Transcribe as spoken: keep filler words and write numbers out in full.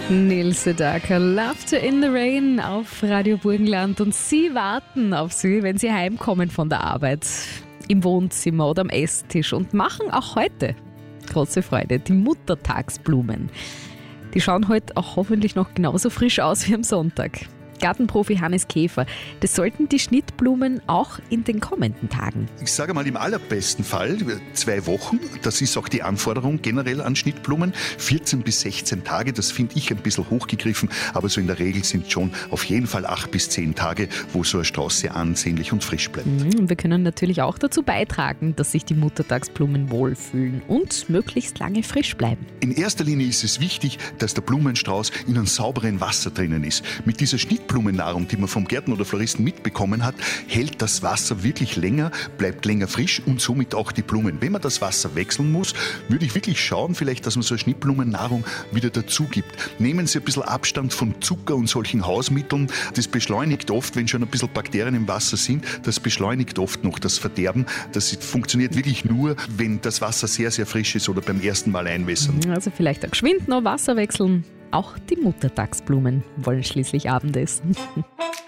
Nils Sedaka, Laughter in the Rain auf Radio Burgenland, und Sie warten auf Sie, wenn Sie heimkommen von der Arbeit, im Wohnzimmer oder am Esstisch, und machen auch heute große Freude, die Muttertagsblumen. Die schauen heute auch hoffentlich noch genauso frisch aus wie am Sonntag. Gartenprofi Hannes Käfer, das sollten die Schnittblumen auch in den kommenden Tagen. Ich sage mal im allerbesten Fall zwei Wochen, das ist auch die Anforderung generell an Schnittblumen, vierzehn bis sechzehn Tage, das finde ich ein bisschen hochgegriffen, aber so in der Regel sind schon auf jeden Fall acht bis zehn Tage, wo so eine Strauß sehr ansehnlich und frisch bleibt. Und wir können natürlich auch dazu beitragen, dass sich die Muttertagsblumen wohlfühlen und möglichst lange frisch bleiben. In erster Linie ist es wichtig, dass der Blumenstrauß in einem sauberen Wasser drinnen ist. Mit dieser Schnittblumennahrung, die man vom Gärtner oder Floristen mitbekommen hat, hält das Wasser wirklich länger, bleibt länger frisch und somit auch die Blumen. Wenn man das Wasser wechseln muss, würde ich wirklich schauen, vielleicht, dass man so eine Schnittblumennahrung wieder dazu gibt. Nehmen Sie ein bisschen Abstand von Zucker und solchen Hausmitteln. Das beschleunigt oft, wenn schon ein bisschen Bakterien im Wasser sind, das beschleunigt oft noch das Verderben. Das funktioniert wirklich nur, wenn das Wasser sehr, sehr frisch ist oder beim ersten Mal einwässern. Also vielleicht auch geschwind noch Wasser wechseln. Auch die Muttertagsblumen wollen schließlich Abendessen.